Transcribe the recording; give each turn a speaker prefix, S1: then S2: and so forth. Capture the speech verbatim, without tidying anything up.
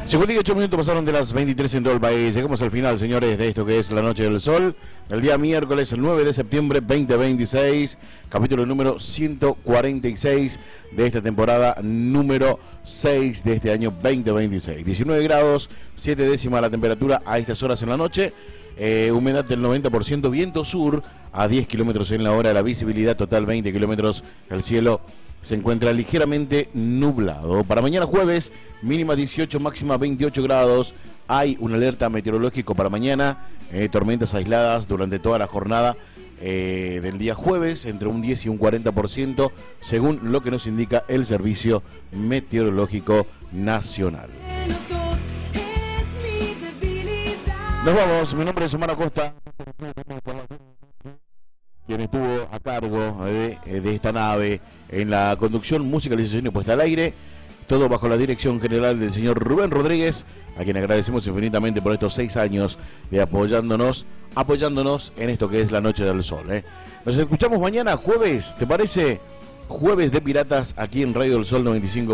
S1: cincuenta y ocho minutos pasaron de las veintitrés en todo el país. Llegamos al final, señores, de esto que es la Noche del Sol. El día miércoles, el nueve de septiembre veinte veintiséis. Capítulo número ciento cuarenta y seis de esta temporada número seis de este año veinte veintiséis. diecinueve grados, siete décimas la temperatura a estas horas en la noche. Eh, humedad del noventa por ciento, viento sur a diez kilómetros en la hora, la visibilidad total veinte kilómetros, el cielo se encuentra ligeramente nublado. Para mañana jueves, mínima dieciocho, máxima veintiocho grados. Hay una alerta meteorológico para mañana, eh, tormentas aisladas durante toda la jornada eh, del día jueves, entre un diez y un cuarenta por ciento, según lo que nos indica el Servicio Meteorológico Nacional. Nos vamos, mi nombre es Omar Acosta, quien estuvo a cargo de, de esta nave en la conducción, musicalización y puesta al aire, todo bajo la dirección general del señor Rubén Rodríguez, a quien agradecemos infinitamente por estos seis años de apoyándonos, apoyándonos en esto que es la Noche del Sol. ¿eh? Nos escuchamos mañana, jueves, ¿te parece? Jueves de Piratas, aquí en Radio del Sol noventa y cinco.